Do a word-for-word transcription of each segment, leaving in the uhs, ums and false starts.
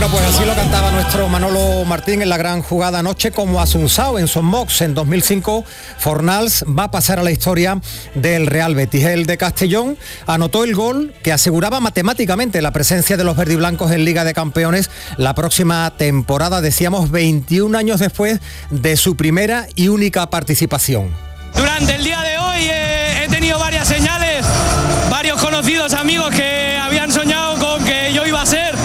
Bueno, pues así lo cantaba nuestro Manolo Martín en la gran jugada anoche como Asunsao en Son Mox. En dos mil cinco, Fornals va a pasar a la historia del Real Betis. El de Castellón anotó el gol que aseguraba matemáticamente la presencia de los verdiblancos en Liga de Campeones la próxima temporada, decíamos veintiún años después de su primera y única participación. Durante el día de hoy eh, he tenido varias señales, varios conocidos amigos que habían soñado con que yo iba a ser,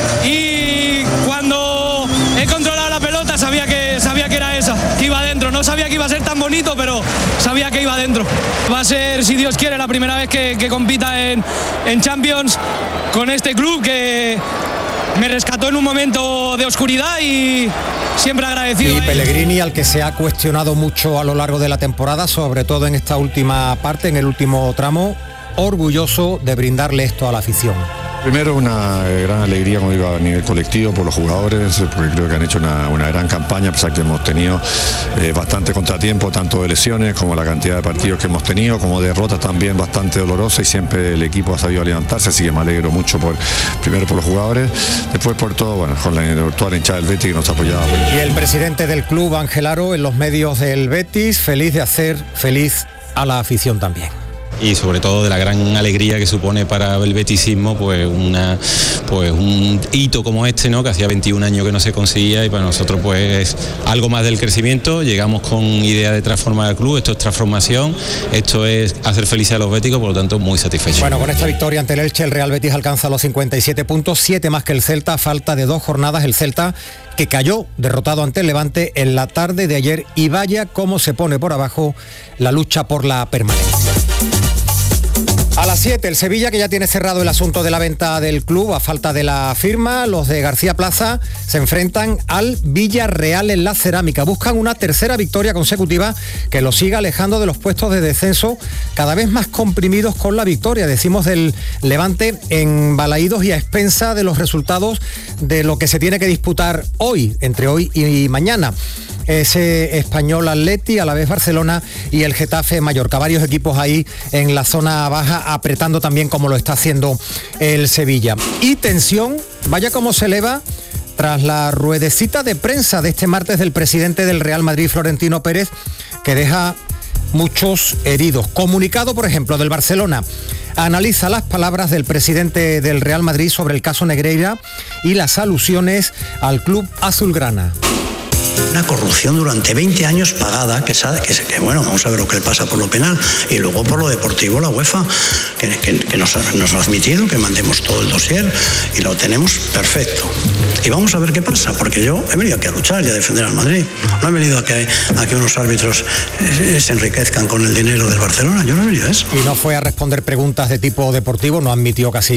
y cuando he controlado la pelota sabía que, sabía que era esa, que iba adentro. No sabía que iba a ser tan bonito, pero sabía que iba adentro. Va a ser, si Dios quiere, la primera vez que, que compita en, en Champions con este club que me rescató en un momento de oscuridad y siempre agradecido. Y Pellegrini, al que se ha cuestionado mucho a lo largo de la temporada, sobre todo en esta última parte, en el último tramo, orgulloso de brindarle esto a la afición. Primero, una gran alegría, como digo, a nivel colectivo por los jugadores, porque creo que han hecho una, una gran campaña, a pesar que hemos tenido eh, bastante contratiempo, tanto de lesiones como la cantidad de partidos que hemos tenido, como derrotas también bastante dolorosas, y siempre el equipo ha sabido levantarse, así que me alegro mucho, por primero por los jugadores, después por todo, bueno, con la, toda la hinchada del Betis que nos ha apoyado. Y el presidente del club, Ángel Aro, en los medios del Betis, feliz de hacer feliz a la afición también. Y sobre todo de la gran alegría que supone para el betisismo pues una pues un hito como este, ¿no?, que hacía veintiún años que no se conseguía, y para nosotros pues es algo más del crecimiento. Llegamos con idea de transformar el club, esto es transformación, esto es hacer felices a los béticos, por lo tanto muy satisfecho. Bueno, con esta victoria ante el Elche, el Real Betis alcanza los cincuenta y siete puntos, siete más que el Celta, a falta de dos jornadas. El Celta que cayó derrotado ante el Levante en la tarde de ayer, y vaya cómo se pone por abajo la lucha por la permanencia. A las siete, el Sevilla, que ya tiene cerrado el asunto de la venta del club a falta de la firma. Los de García Plaza se enfrentan al Villarreal en la Cerámica. Buscan una tercera victoria consecutiva que los siga alejando de los puestos de descenso, cada vez más comprimidos con la victoria, decimos, del Levante, en balaídos y a expensa de los resultados de lo que se tiene que disputar hoy, entre hoy y mañana. Ese Español Atleti, a la vez Barcelona y el Getafe Mallorca. Varios equipos ahí en la zona baja, apretando también como lo está haciendo el Sevilla. Y tensión, vaya cómo se eleva tras la ruedecita de prensa de este martes del presidente del Real Madrid, Florentino Pérez, que deja muchos heridos. Comunicado, por ejemplo, del Barcelona. Analiza las palabras del presidente del Real Madrid sobre el caso Negreira y las alusiones al club azulgrana. Una corrupción durante veinte años pagada, que sabe que, que bueno, vamos a ver lo que le pasa por lo penal, y luego por lo deportivo la UEFA, que, que, que nos, nos ha admitido que mandemos todo el dossier y lo tenemos perfecto. Y vamos a ver qué pasa, porque yo he venido aquí a luchar y a defender al Madrid. No he venido a que, a que unos árbitros eh, se enriquezcan con el dinero del Barcelona, yo no he venido a eso. Y no fue a responder preguntas de tipo deportivo, no admitió casi